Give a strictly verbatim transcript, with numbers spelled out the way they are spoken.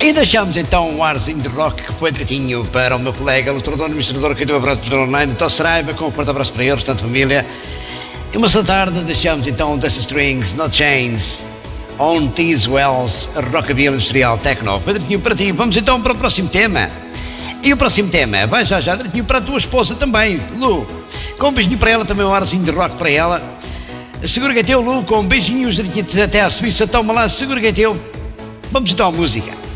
E deixamos então um arzinho de rock que foi direitinho para o meu colega, lutador, administrador, que deu um abraço para o online, Tó Saraiva, com um forte abraço para ele, restante família. E uma só tarde deixamos então Dusty Strings, No Chains, On These Wells, Rockabilly Industrial Techno. Foi direitinho para ti. Vamos então para o próximo tema. E o próximo tema vai já já direitinho para a tua esposa também, Lu. Com um beijinho para ela, também um arzinho de rock para ela. Segura que é teu, Lu, com beijinhos direitinho até à Suíça. Toma lá, segura que é teu. Vamos então à música.